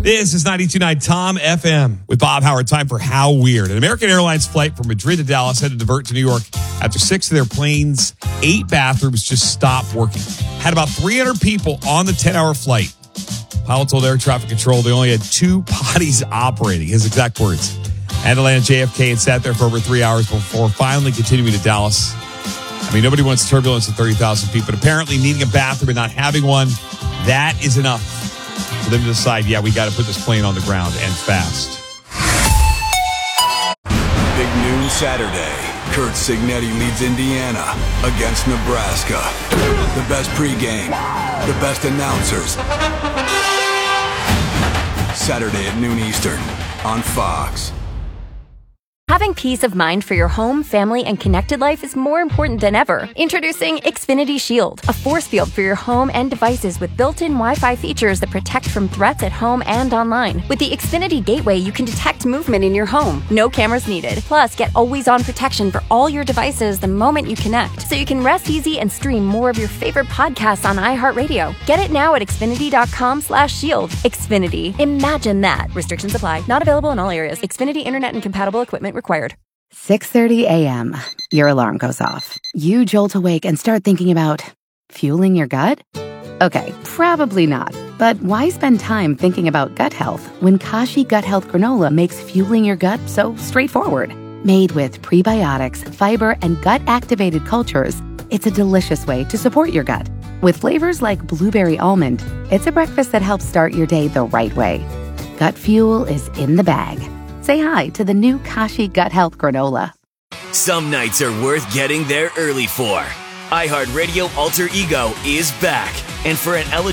This is 92.9 Tom FM with Bob Howard. Time for How Weird. An American Airlines flight from Madrid to Dallas had to divert to New York after 6 of their planes' 8 bathrooms just stopped working. Had about 300 people on the 10-hour flight. Pilot told air traffic control they only had 2 potties operating. His exact words. Had to land JFK and sat there for over 3 hours before finally continuing to Dallas. I mean, nobody wants turbulence at 30,000 feet, but apparently needing a bathroom and not having one, that is enough for them to decide, yeah, we got to put this plane on the ground and fast. Big noon Saturday. Kurt Signetti leads Indiana against Nebraska. The best pregame, the best announcers. Saturday at noon Eastern on Fox. Having peace of mind for your home, family, and connected life is more important than ever. Introducing Xfinity Shield, a force field for your home and devices with built-in Wi-Fi features that protect from threats at home and online. With the Xfinity Gateway, you can detect movement in your home. No cameras needed. Plus, get always-on protection for all your devices the moment you connect, so you can rest easy and stream more of your favorite podcasts on iHeartRadio. Get it now at Xfinity.com/shield. Xfinity. Imagine that. Restrictions apply. Not available in all areas. Xfinity Internet and compatible equipment required. 6:30 a.m. Your alarm goes off. You jolt awake and start thinking about fueling your gut? Okay, probably not. But why spend time thinking about gut health when Kashi Gut Health Granola makes fueling your gut so straightforward? Made with prebiotics, fiber, and gut-activated cultures, it's a delicious way to support your gut. With flavors like blueberry almond, it's a breakfast that helps start your day the right way. Gut fuel is in the bag. Say hi to the new Kashi Gut Health Granola. Some nights are worth getting there early for. iHeartRadio Alter Ego is back. And for an eligible